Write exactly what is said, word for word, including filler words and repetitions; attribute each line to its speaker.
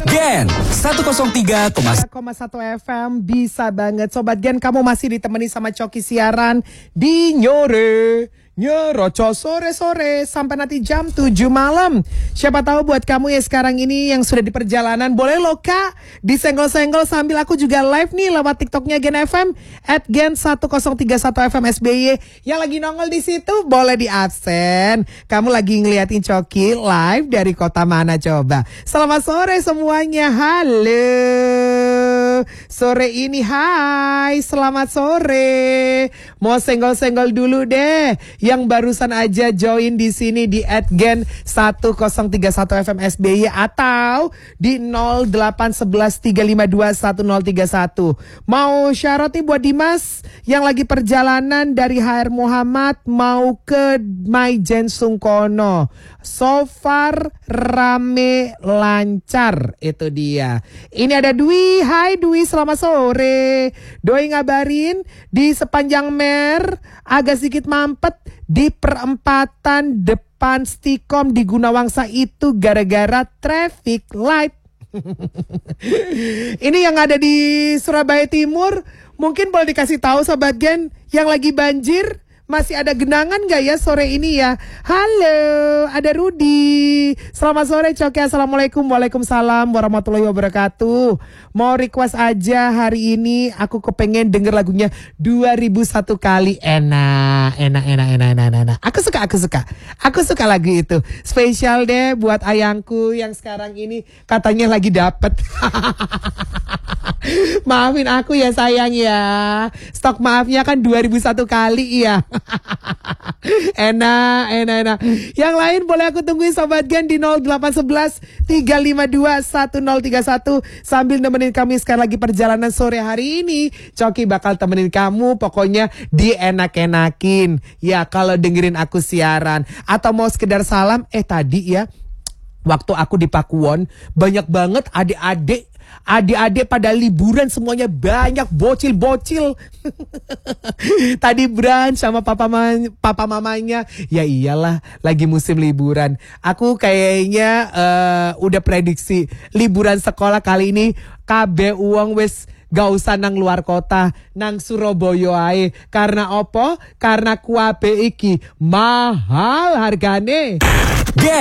Speaker 1: Gen seratus tiga koma
Speaker 2: satu F M bisa banget Sobat Gen, kamu masih ditemani sama Coki siaran di Nyore Nyoroco sore-sore sampai nanti jam tujuh malam. Siapa tahu buat kamu ya sekarang ini yang sudah di perjalanan, boleh loh Kak disenggol-senggol sambil aku juga live nih lewat TikToknya Gen F M at Gen seratus tiga satu F M S B Y. Yang lagi nongol di situ boleh di absen. Kamu lagi ngeliatin Coki live dari kota mana coba? Selamat sore semuanya. Halo. Sore ini hai, selamat sore. Mau senggol-senggol dulu deh yang barusan aja join di sini di at Gen seratus tiga satu F M S B Y atau di nol delapan satu satu tiga lima dua satu nol tiga satu. Mau syarat nih buat Dimas yang lagi perjalanan dari H R Muhammad mau ke Maijen Sungkono. So far rame lancar, itu dia. Ini ada Dwi, hai Dwi, selamat sore. Doi ngabarin di sepanjang Mer agak sedikit mampet di perempatan depan Stikom di Gunawangsa itu gara-gara traffic light. Ini yang ada di Surabaya Timur, mungkin boleh dikasih tahu Sobat Gen yang lagi banjir. Masih ada genangan gak ya sore ini ya? Halo, ada Rudi. Selamat sore Coki, assalamualaikum. Waalaikumsalam warahmatullahi wabarakatuh. Mau request aja hari ini, aku kepengen denger lagunya dua ribu satu kali. Enak, enak, enak, enak, enak, enak. Aku suka, aku suka. Aku suka lagu itu. Spesial deh buat ayangku yang sekarang ini katanya lagi dapet. Maafin aku ya sayang ya. Stok maafnya kan dua ribu satu kali ya. Enak, enak, enak. Yang lain boleh aku tungguin Sobat Gen di nol delapan satu satu tiga lima dua satu nol tiga satu sambil nemenin kami sekarang lagi perjalanan sore hari ini. Coki bakal temenin kamu pokoknya dienak-enakin. Ya kalau dengerin aku siaran atau mau sekedar salam. Eh tadi ya waktu aku di Pakuwon banyak banget adik-adik Adik-adik pada liburan semuanya, banyak bocil-bocil. Tadi Bran sama papa, ma- papa mamanya. Ya iyalah lagi musim liburan. Aku kayaknya uh, udah prediksi liburan sekolah kali ini K B uang wes gak usah nang luar kota, nang Surabaya ae. Karena opo? Karena kuabe iki mahal hargane.
Speaker 1: Gen